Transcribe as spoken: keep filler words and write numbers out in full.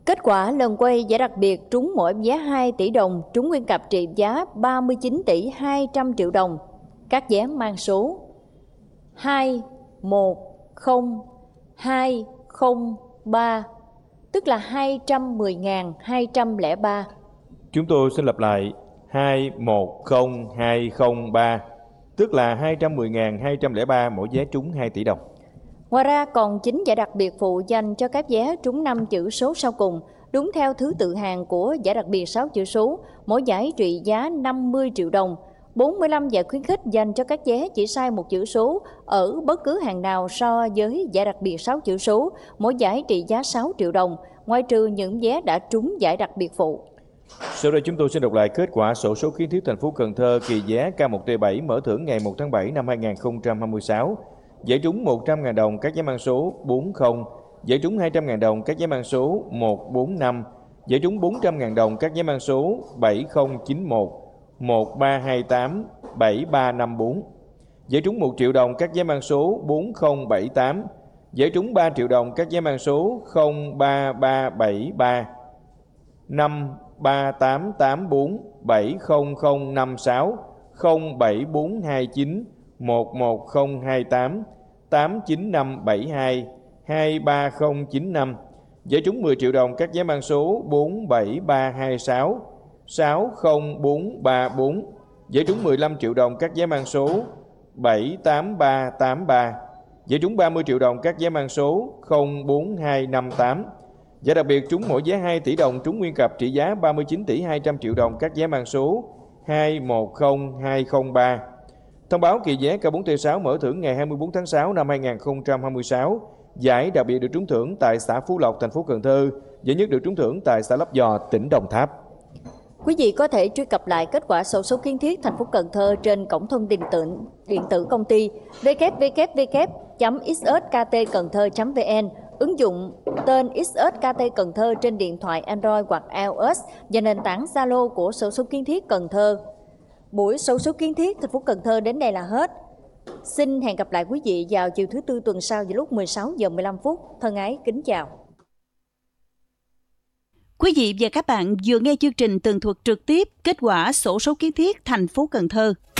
Kết quả lần quay giải đặc biệt trúng mỗi vé hai tỷ đồng, trúng nguyên cặp trị giá ba mươi chín tỷ hai trăm triệu đồng. Các vé mang số hai một không hai không ba, tức là hai trăm mười nghìn hai trăm lẻ ba. Chúng tôi xin lặp lại hai một không hai không ba, tức là hai trăm mười nghìn hai trăm lẻ ba, mỗi vé trúng hai tỷ đồng. Ngoài ra còn chín giải đặc biệt phụ dành cho các vé trúng năm chữ số sau cùng, đúng theo thứ tự hàng của giải đặc biệt sáu chữ số, mỗi giải trị giá năm mươi triệu đồng. bốn mươi lăm giải khuyến khích dành cho các vé chỉ sai một chữ số ở bất cứ hàng nào so với giải đặc biệt sáu chữ số, mỗi giải trị giá sáu triệu đồng, ngoại trừ những vé đã trúng giải đặc biệt phụ. Sau đây chúng tôi xin đọc lại kết quả xổ số kiến thiết thành phố Cần Thơ kỳ vé K một T bảy mở thưởng ngày một tháng bảy năm hai nghìn không trăm hai mươi sáu. Giải trúng một trăm nghìn đồng các vé mang số bốn không, giải trúng hai trăm nghìn đồng các vé mang số một bốn năm, giải trúng bốn trăm nghìn đồng các vé mang số bảy không chín một, một ba hai tám, bảy ba năm bốn, giải trúng một triệu đồng các vé mang số bốn không bảy tám, giải trúng ba triệu đồng các vé mang số không ba ba bảy ba, năm ba tám tám bốn, bảy không không năm sáu, không bảy bốn hai chín, một một không hai tám, tám chín năm bảy hai, hai ba không chín năm, giải trúng mười triệu đồng các vé mang số bốn bảy ba hai sáu, sáu không bốn ba bốn, giải trúng mười lăm triệu đồng các vé mang số bảy tám ba tám ba, giải trúng ba mươi triệu đồng các vé mang số không bốn hai năm tám. Giải đặc biệt trúng mỗi vé hai tỷ đồng, trúng nguyên cặp trị giá ba mươi chín tỷ hai trăm triệu đồng các vé mang số hai một không hai không ba. Thông báo kỳ vé K bốn T sáu mở thưởng ngày hai mươi tư tháng sáu năm hai nghìn không trăm hai mươi sáu. Giải đặc biệt được trúng thưởng tại xã Phú Lộc, thành phố Cần Thơ. Giải nhất được trúng thưởng tại xã Lấp Vò, tỉnh Đồng Tháp. Quý vị có thể truy cập lại kết quả xổ số kiến thiết thành phố Cần Thơ trên cổng thông tin tử, điện tử công ty w w w chấm x s k t cần thơ chấm v n, ứng dụng tên ích ét ca tê Cần Thơ trên điện thoại Android hoặc iOS và nền tảng Zalo của xổ số kiến thiết Cần Thơ. Buổi xổ số kiến thiết thành phố Cần Thơ đến đây là hết. Xin hẹn gặp lại quý vị vào chiều thứ Tư tuần sau vào lúc mười sáu giờ mười lăm phút. Thân ái kính chào. Quý vị và các bạn vừa nghe chương trình tường thuật trực tiếp kết quả xổ số kiến thiết thành phố Cần Thơ.